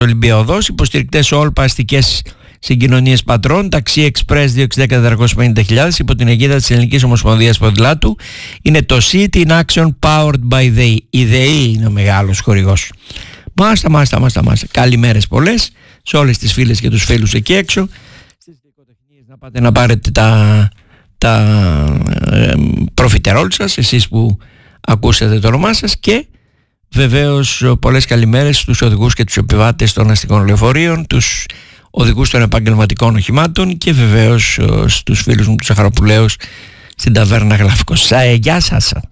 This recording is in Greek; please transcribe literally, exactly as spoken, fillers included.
Ολυμπιαοδός, υποστηρικτές Όλπα, αστικές συγκοινωνίες πατρών, ταξί Εξπρές δύο έξι ένα μηδέν τετρακόσιες πενήντα χιλιάδες υπό την αιγίδα της Ελληνικής Ομοσπονδίας Ποδηλάτου. Είναι το City in Action Powered by ΔΕΗ. Η ΔΕΗ είναι ο μεγάλος χορηγός. Μάστα, μάστα, μάστα, μάστα. Καλημέρες πολλές σε όλες τις φίλες και τους φίλους εκεί έξω. Στις δικοτεχνίες να πάτε να πάρετε τα, τα ε, προφιτερόλ σας, εσείς που ακούσατε το όνομά σας, και βεβαίως πολλές καλημέρες στους οδηγούς και τους επιβάτες των αστικών λεωφορείων, τους οδηγούς των επαγγελματικών οχημάτων και βεβαίως στους φίλους μου τους Αχαροπουλαίους στην ταβέρνα Γλαύκος. Γεια σας.